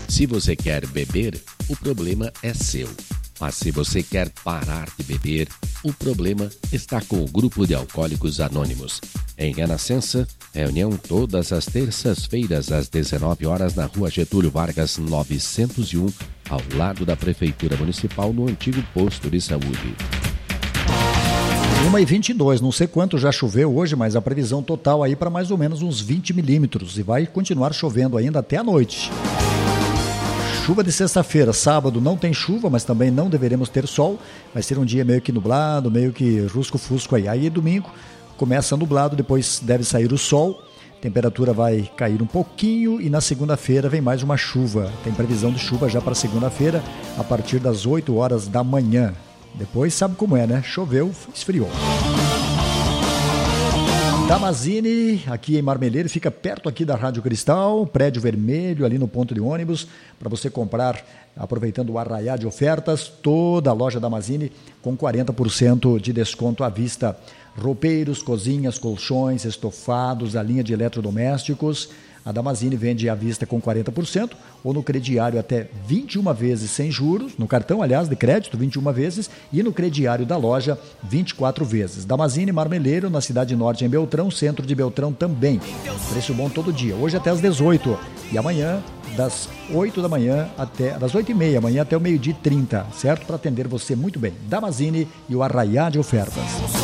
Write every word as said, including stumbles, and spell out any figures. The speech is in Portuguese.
Se você quer beber, o problema é seu. Mas se você quer parar de beber, o problema está com o Grupo de Alcoólicos Anônimos. Em Renascença, reunião todas as terças-feiras às dezenove horas na Rua Getúlio Vargas novecentos e um, ao lado da Prefeitura Municipal, no antigo posto de saúde. uma e vinte e dois, não sei quanto já choveu hoje, mas a previsão total aí para mais ou menos uns vinte milímetros e vai continuar chovendo ainda até a noite. Chuva de sexta-feira, sábado não tem chuva, mas também não deveremos ter sol, vai ser um dia meio que nublado, meio que rusco-fusco aí. Aí domingo começa nublado, depois deve sair o sol, temperatura vai cair um pouquinho e na segunda-feira vem mais uma chuva. Tem previsão de chuva já para segunda-feira a partir das oito horas da manhã. Depois sabe como é, né? Choveu, esfriou. Damazini, aqui em Marmeleiro, fica perto aqui da Rádio Cristal, prédio vermelho ali no ponto de ônibus, para você comprar, aproveitando o arraiá de ofertas, toda a loja Damazini com quarenta por cento de desconto à vista. Roupeiros, cozinhas, colchões, estofados, a linha de eletrodomésticos. A Damazini vende à vista com quarenta por cento ou no crediário até vinte e uma vezes sem juros, no cartão, aliás, de crédito, vinte e uma vezes, e no crediário da loja, vinte e quatro vezes. Damazini Marmeleiro, na Cidade Norte, em Beltrão, centro de Beltrão também. Preço bom todo dia, hoje até às dezoito e amanhã das oito da manhã até, das oito e meia, amanhã até o meio-dia e trinta, certo? Para atender você muito bem. Damazini e o arraiá de ofertas.